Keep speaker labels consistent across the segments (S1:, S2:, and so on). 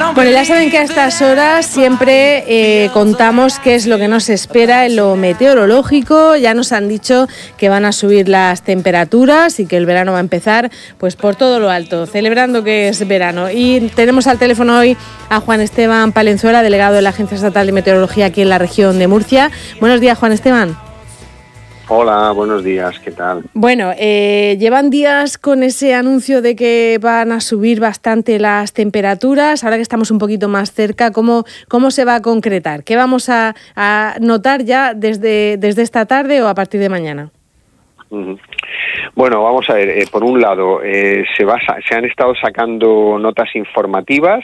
S1: Bueno, ya saben que a estas horas siempre contamos qué es lo que nos espera en lo meteorológico. Ya nos han dicho que van a subir las temperaturas y que el verano va a empezar pues por todo lo alto, celebrando que es verano. Y tenemos al teléfono hoy a Juan Esteban Palenzuela, delegado de la Agencia Estatal de Meteorología aquí en la región de Murcia. Buenos días, Juan Esteban.
S2: Hola, buenos días, ¿qué tal?
S1: Bueno, llevan días con ese anuncio de que van a subir bastante las temperaturas. Ahora que estamos un poquito más cerca, ¿cómo se va a concretar? ¿Qué vamos a notar ya desde esta tarde o a partir de mañana?
S2: Bueno, vamos a ver, por un lado, se han estado sacando notas informativas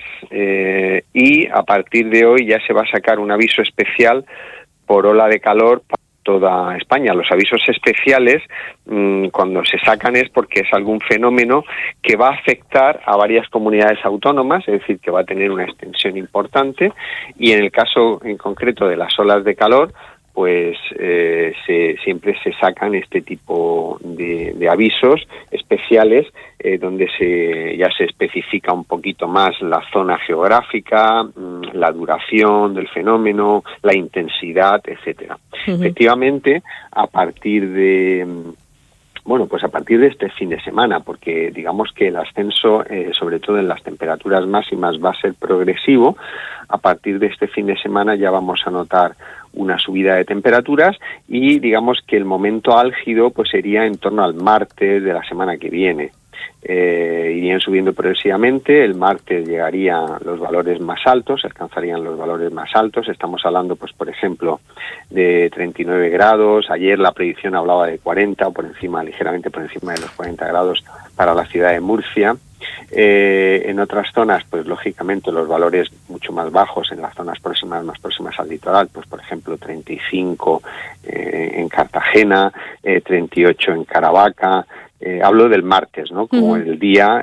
S2: y a partir de hoy ya se va a sacar un aviso especial por ola de calor para toda España. Los avisos especiales, cuando se sacan es porque es algún fenómeno que va a afectar a varias comunidades autónomas, es decir, que va a tener una extensión importante, y en el caso en concreto de las olas de calor, pues siempre se sacan este tipo de avisos especiales donde ya se especifica un poquito más la zona geográfica, la duración del fenómeno, la intensidad, etcétera. Uh-huh. Efectivamente, a partir de este fin de semana, porque digamos que el ascenso, sobre todo en las temperaturas máximas, va a ser progresivo. A partir de este fin de semana ya vamos a notar una subida de temperaturas y digamos que el momento álgido pues sería en torno al martes de la semana que viene. Irían subiendo progresivamente. El martes llegarían los valores más altos, alcanzarían los valores más altos. Estamos hablando, pues por ejemplo, de 39 grados. Ayer la predicción hablaba de 40 o ligeramente por encima de los 40 grados para la ciudad de Murcia. En otras zonas, pues lógicamente los valores mucho más bajos en las zonas más próximas al litoral, pues por ejemplo 35 en Cartagena, 38 en Caravaca. Hablo del martes, ¿no? Como uh-huh. El día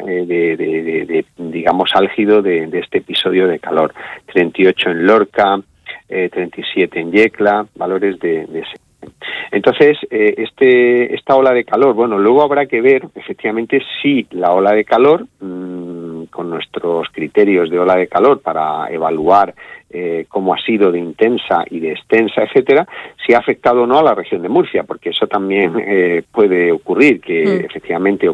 S2: digamos álgido de este episodio de calor. 38 en Lorca, 37 en Yecla, valores de ese. Entonces, esta ola de calor, bueno, luego habrá que ver efectivamente si la ola de calor, con nuestros criterios de ola de calor para evaluar cómo ha sido de intensa y de extensa, etcétera, si ha afectado o no a la región de Murcia, porque eso también puede ocurrir, que efectivamente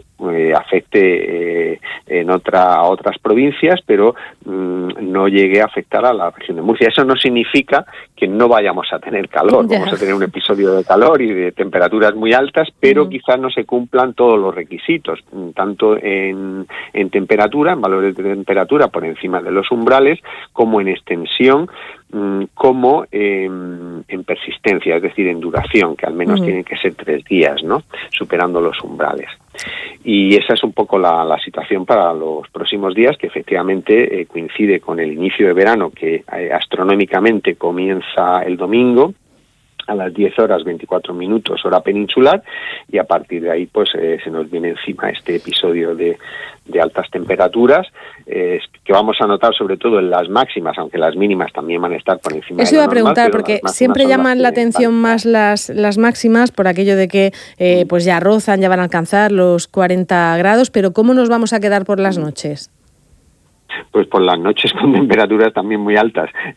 S2: afecte a otras provincias, pero no llegue a afectar a la región de Murcia. Eso no significa que no vayamos a tener calor, vamos a tener un episodio de calor y de temperaturas muy altas, pero quizás no se cumplan todos los requisitos, tanto en temperatura, en valores de temperatura por encima de los umbrales, como en extensión, como en persistencia, es decir, en duración, que al menos tienen que ser 3 días, ¿no? Superando los umbrales. Y esa es un poco la situación para los próximos días, que efectivamente coincide con el inicio de verano, que astronómicamente comienza el domingo a las 10 horas 24 minutos hora peninsular, y a partir de ahí pues se nos viene encima este episodio de altas temperaturas que vamos a notar sobre todo en las máximas, aunque las mínimas también van a estar por encima de lo normal.
S1: Eso iba a preguntar, porque siempre llaman la atención más las máximas por aquello de que pues ya rozan, ya van a alcanzar los 40 grados, pero ¿cómo nos vamos a quedar por las noches?
S2: Pues por las noches con temperaturas también muy altas.